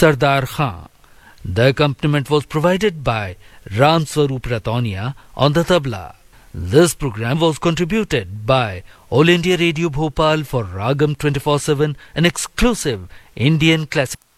Sardar Khan. The accompaniment was provided by Ram Swaroop Ratonia on the tabla. This program was contributed by All India Radio Bhopal for Ragam 24/7, an exclusive Indian classic.